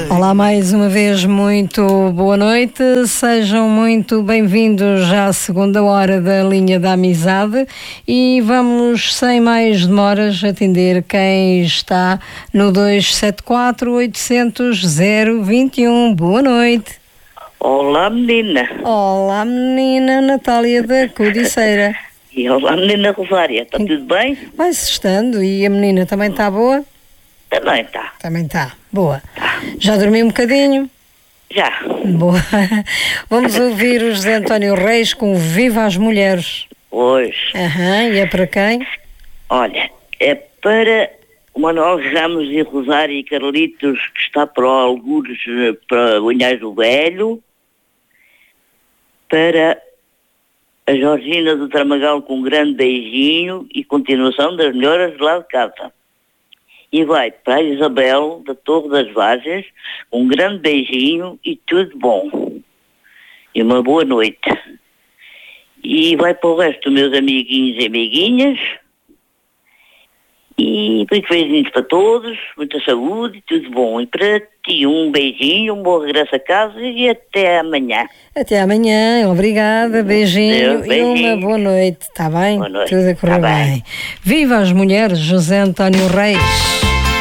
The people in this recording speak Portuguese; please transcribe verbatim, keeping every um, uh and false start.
Olá, mais uma vez, muito boa noite. Sejam muito bem-vindos à segunda hora da Linha da Amizade e vamos, sem mais demoras, atender quem está no dois sete quatro, oitocentos, zero vinte e um. Boa noite. Olá, menina. Olá, menina Natália da Codiceira. E olá, menina Rosária. Está tudo bem? Vai-se estando. E a menina também está boa? Também está. Também está. Boa. Já dormi um bocadinho? Já. Boa. Vamos ouvir o José António Reis com Viva as Mulheres. Pois. Aham, e é para quem? Olha, é para o Manuel Ramos e Rosário e Carlitos, que está para algures, para Unhais do Velho, para a Georgina do Tramagal com um grande beijinho e continuação das melhoras de lá de casa. E vai para a Isabel da Torre das Vargens, um grande beijinho e tudo bom. E uma boa noite. E vai para o resto dos meus amiguinhos e amiguinhas. E muitos beijinhos para todos, muita saúde e tudo bom. E para ti um beijinho, um bom regresso a casa e até amanhã. Até amanhã, obrigada, beijinho, Deus, beijinho. E uma boa noite, está bem? Boa noite. Tudo a correr Tá bem. bem. Viva as mulheres, José António Reis.